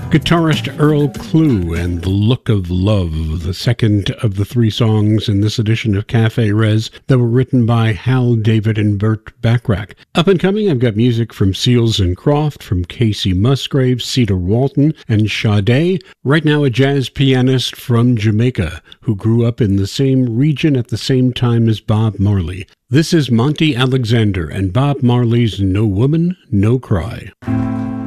Guitarist Earl Klugh and The Look of Love, the second of the three songs in this edition of Cafe Res that were written by Hal David and Burt Bacharach. Up and coming, I've got music from Seals and Croft, from Casey Musgrave, Cedar Walton, and Sade. Right now, a jazz pianist from Jamaica who grew up in the same region at the same time as Bob Marley. This is Monty Alexander and Bob Marley's No Woman, No Cry.